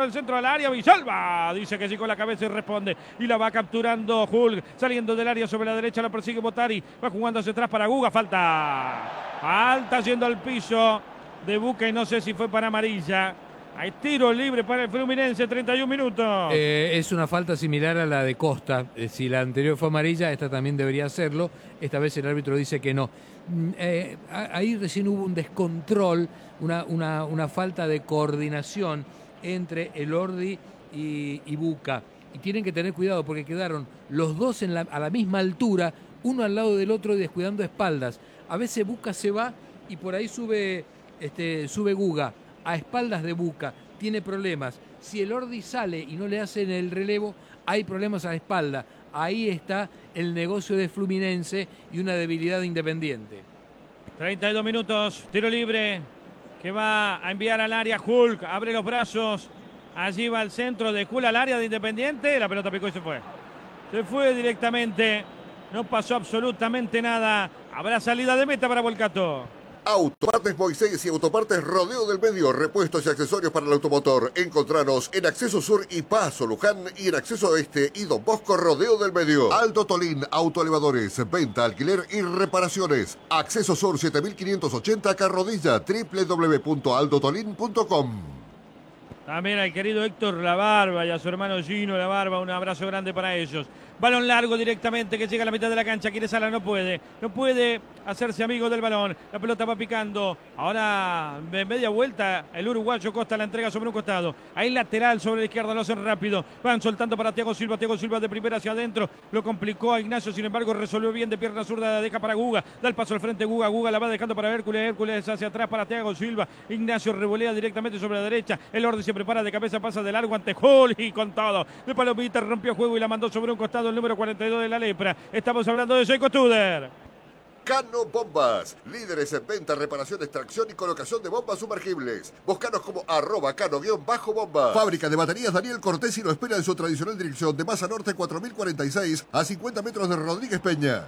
el centro al área. Villalba dice que sí con la cabeza y responde. Y la va capturando Hulk. Saliendo del área sobre la derecha. La persigue Botari. Va jugando hacia atrás para Guga. Falta yendo al piso de Buca y no sé si fue para amarilla. Hay tiro libre para el Fluminense, 31 minutos. Es una falta similar a la de Costa. Si la anterior fue amarilla, esta también debería hacerlo. Esta vez el árbitro dice que no. Ahí recién hubo un descontrol, una falta de coordinación entre Elordi y Buca. Y tienen que tener cuidado porque quedaron los dos a la misma altura, uno al lado del otro y descuidando espaldas. A veces Buca se va y por ahí sube Guga a espaldas de Buca, tiene problemas. Si Elordi sale y no le hacen el relevo, hay problemas a la espalda. Ahí está el negocio de Fluminense y una debilidad de Independiente. 32 minutos, tiro libre que va a enviar al área Hulk, abre los brazos, allí va al centro de Hulk al área de Independiente, la pelota picó y se fue. Se fue directamente, no pasó absolutamente nada. Habrá salida de meta para Volcato. Autopartes Moisés y Autopartes Rodeo del Medio, repuestos y accesorios para el automotor. Encontranos en Acceso Sur y Paso Luján y en Acceso Oeste y Don Bosco Rodeo del Medio. Alto Tolín, autoelevadores, venta, alquiler y reparaciones. Acceso Sur 7580 Carrodilla, www.aldotolin.com. También al querido Héctor Labarba y a su hermano Gino Labarba, un abrazo grande para ellos. Balón largo directamente que llega a la mitad de la cancha. Quiere Sala, no puede hacerse amigo del balón. La pelota va picando. Ahora de media vuelta el uruguayo Costa la entrega sobre un costado. Ahí lateral sobre la izquierda, lo hacen rápido. Van soltando para Thiago Silva. Thiago Silva de primera hacia adentro. Lo complicó a Ignacio, sin embargo resolvió bien de pierna zurda. La deja para Guga. Da el paso al frente Guga. Guga la va dejando para Hércules. Hércules hacia atrás para Thiago Silva. Ignacio revolea directamente sobre la derecha. El orden se prepara de cabeza, pasa de largo ante Juli con todo. De palomita rompió juego y la mandó sobre un costado el número 42 de la Lepra. Estamos hablando de Seiko Studer. Cano Bombas, líderes en venta, reparación, extracción y colocación de bombas sumergibles. Búscanos como @cano_bomba. Fábrica de baterías Daniel Cortés y lo espera en su tradicional dirección de Masa Norte 4046 a 50 metros de Rodríguez Peña.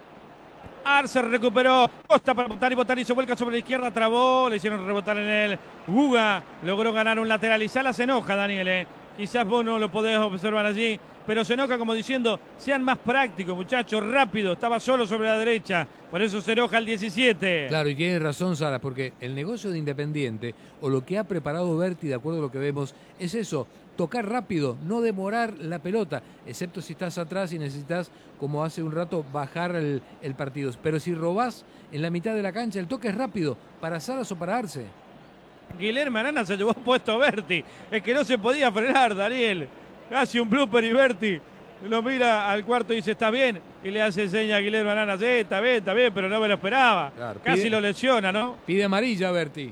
Arce recuperó, Costa para Botari se vuelca sobre la izquierda, trabó, le hicieron rebotar en él. Guga logró ganar un lateral y Sala se enoja, Daniel. Quizás vos no lo podés observar allí, pero se enoja como diciendo, sean más prácticos, muchachos, rápido, estaba solo sobre la derecha, por eso se enoja el 17. Claro, y tiene razón Sala, porque el negocio de Independiente, o lo que ha preparado Berti, de acuerdo a lo que vemos, es eso, tocar rápido, no demorar la pelota, excepto si estás atrás y necesitas, como hace un rato, bajar el partido. Pero si robás en la mitad de la cancha, el toque es rápido, para Salas o para Arce. Guilherme Arana se llevó puesto a Berti, es que no se podía frenar, Daniel. Casi un blooper y Berti lo mira al cuarto y dice, ¿está bien? Y le hace seña a Guilherme Arana, sí, está bien, pero no me lo esperaba. Claro, casi lo lesiona, ¿no? Pide amarilla, Berti.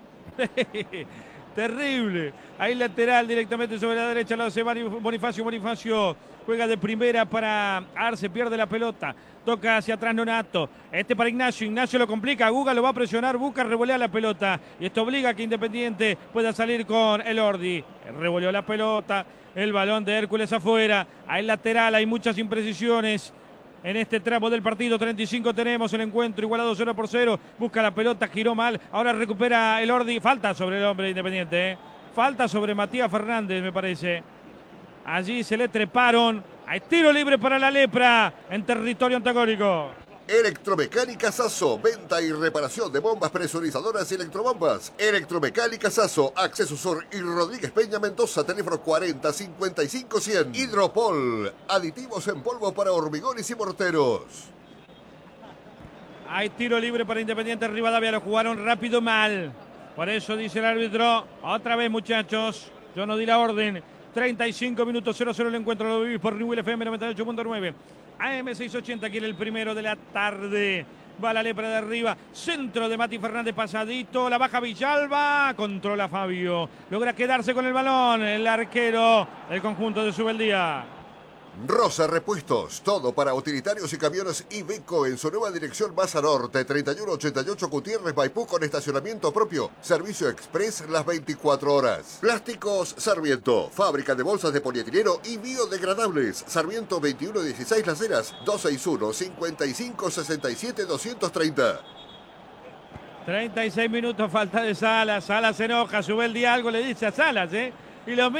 Terrible. Ahí lateral directamente sobre la derecha, lo hace Bonifacio juega de primera para Arce, pierde la pelota. Toca hacia atrás Nonato. Para Ignacio lo complica. Guga lo va a presionar. Busca revolea la pelota. Y esto obliga a que Independiente pueda salir con Elordi. Revoleó la pelota. El balón de Hércules afuera. Ahí lateral hay muchas imprecisiones. En este tramo del partido, 35 tenemos el encuentro igualado 0-0. Busca la pelota, giró mal. Ahora recupera Elordi. Falta sobre el hombre de Independiente. Falta sobre Matías Fernández, me parece. Allí se le treparon. Hay tiro libre para la Lepra en territorio antagónico. Electromecánica Sasso, venta y reparación de bombas presurizadoras y electrobombas. Electromecánica Sasso, Acceso Sur y Rodríguez Peña Mendoza, teléfono 40 55 100. Hidropol, aditivos en polvo para hormigones y morteros. Hay tiro libre para Independiente Rivadavia, lo jugaron rápido mal. Por eso dice el árbitro, otra vez muchachos, yo no di la orden. 35 minutos 0-0 el encuentro, lo vivís por Newell FM 98.9. AM680, aquí en el primero de la tarde. Va la Lepra de arriba, centro de Mati Fernández pasadito, la baja Villalba, controla Fabio. Logra quedarse con el balón, el arquero del conjunto de Subeldía. Rosa Repuestos, todo para utilitarios y camiones Iveco en su nueva dirección Masa Norte, 3188 Gutiérrez Maipú con estacionamiento propio, servicio express las 24 horas. Plásticos Sarmiento, fábrica de bolsas de polietileno y biodegradables. Sarmiento 2116 Las Heras, 261-5567-230. 36 minutos, falta de Salas. Salas se enoja, Subeldía algo le dice a Salas, y lo